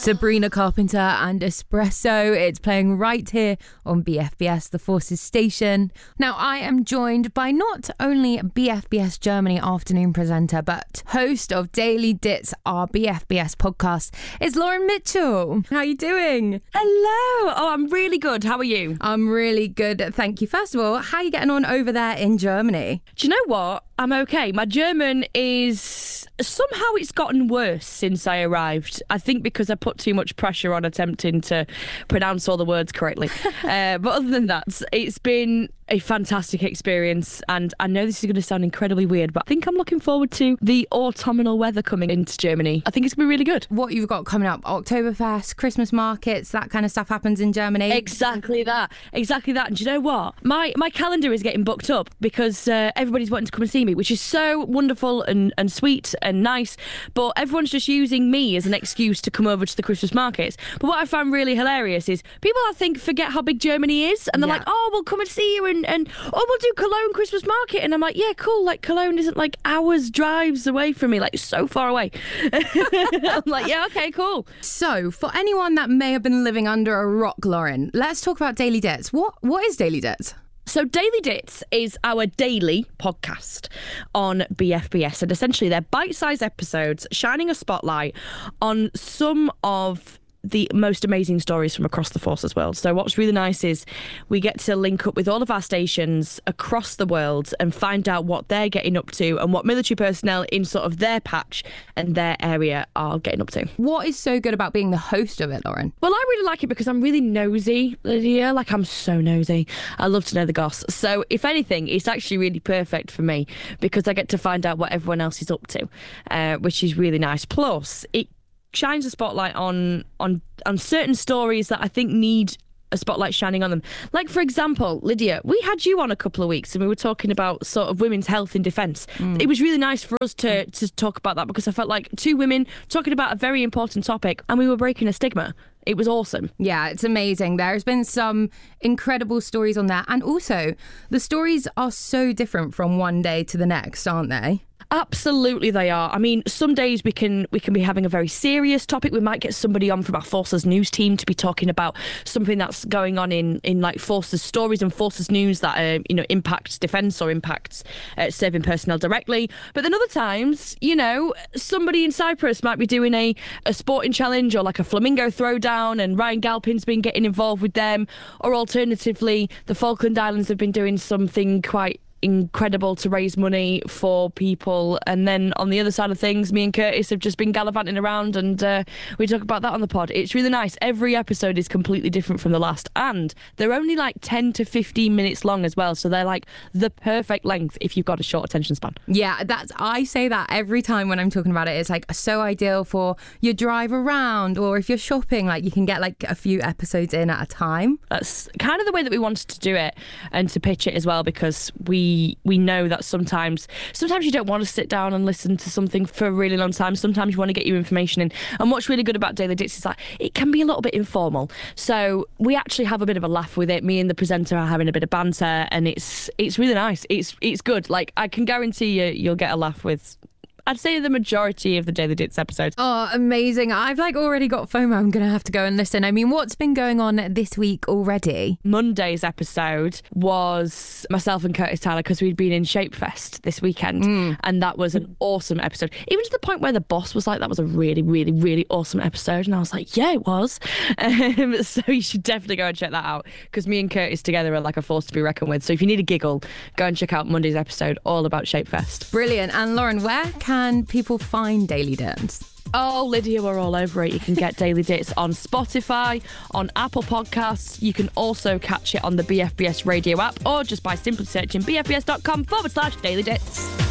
Sabrina Carpenter and Espresso. It's playing right here on BFBS, the Forces station. Now, I am joined by not only BFBS Germany afternoon presenter, but host of Daily Dits, our BFBS podcast, is Lauren Mitchell. How are you doing? Hello. Oh, I'm really good. How are you? I'm really good, thank you. First of all, how are you getting on over there in Germany? Do you know what? I'm okay. My German is... somehow it's gotten worse since I arrived. I think because I put too much pressure on attempting to pronounce all the words correctly. But other than that, it's been a fantastic experience. And I know this is going to sound incredibly weird, but I think I'm looking forward to the autumnal weather coming into Germany. I think it's going to be really good. What you've got coming up, Oktoberfest, Christmas markets, that kind of stuff happens in Germany. Exactly that. And do you know what? My calendar is getting booked up because everybody's wanting to come and see me, which is so wonderful and sweet and nice. But everyone's just using me as an excuse to come over to the Christmas markets. But what I find really hilarious is people, I think, forget how big Germany is. And they're like, oh, we'll come and see you and we'll do Cologne Christmas market. And I'm like, yeah, cool. Like, Cologne isn't like hours drives away from me, like so far away. I'm like, yeah, okay, cool. So for anyone that may have been living under a rock, Lauren, let's talk about Daily Dits. What is Daily Dits? So Daily Dits is our daily podcast on BFBS, and essentially they're bite-sized episodes shining a spotlight on some of the most amazing stories from across the Forces world. So what's really nice is we get to link up with all of our stations across the world and find out what they're getting up to and what military personnel in sort of their patch and their area are getting up to. What is so good about being the host of it, Lauren? Well, I really like it because I'm really nosy, Lydia. Like, I'm so nosy. I love to know the goss. So if anything, it's actually really perfect for me because I get to find out what everyone else is up to, which is really nice. Plus, it shines a spotlight on certain stories that I think need a spotlight shining on them. Like, for example, Lydia, we had you on a couple of weeks and we were talking about sort of women's health in defence. It was really nice for us to talk about that because I felt like two women talking about a very important topic and we were breaking a stigma. It was awesome. Yeah, it's amazing. There's been some incredible stories on that. And also, the stories are so different from one day to the next, aren't they? Absolutely they are. I mean, some days we can be having a very serious topic. We might get somebody on from our Forces news team to be talking about something that's going on in like Forces stories and Forces news that impacts defence or impacts serving personnel directly. But then other times, somebody in Cyprus might be doing a sporting challenge or like a flamingo throwdown, and Ryan Galpin's been getting involved with them. Or alternatively, the Falkland Islands have been doing something quite incredible to raise money for people. And then on the other side of things, me and Curtis have just been gallivanting around and we talk about that on the pod. It's really nice. Every episode is completely different from the last, and they're only like 10 to 15 minutes long as well, so they're like the perfect length if you've got a short attention span. Yeah, I say that every time when I'm talking about it. It's like so ideal for your drive around, or if you're shopping, like you can get like a few episodes in at a time. That's kind of the way that we wanted to do it and to pitch it as well, because we know that sometimes you don't want to sit down and listen to something for a really long time. Sometimes you want to get your information in. And what's really good about Daily Dits is that it can be a little bit informal. So we actually have a bit of a laugh with it. Me and the presenter are having a bit of banter, and it's really nice. It's good. Like, I can guarantee you'll get a laugh with, I'd say, the majority of the Daily Dits episodes. Oh, amazing. I've already got FOMO. I'm going to have to go and listen. I mean, what's been going on this week already? Monday's episode was myself and Curtis Tyler, because we'd been in Shapefest this weekend. And that was an awesome episode. Even to the point where the boss was like, that was a really, really, really awesome episode. And I was like, yeah, it was. So you should definitely go and check that out, because me and Curtis together are like a force to be reckoned with. So if you need a giggle, go and check out Monday's episode all about Shapefest. Brilliant. And Lauren, where can people find Daily Dits? Oh, Lydia, we're all over it. You can get Daily Dits on Spotify, on Apple Podcasts. You can also catch it on the BFBS radio app, or just by simply searching bfbs.com/Daily Dits.